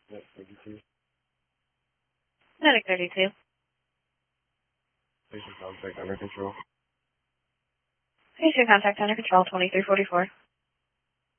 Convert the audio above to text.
Net 32. Medic 32. Patient contact under control. Patient contact under control, 2344.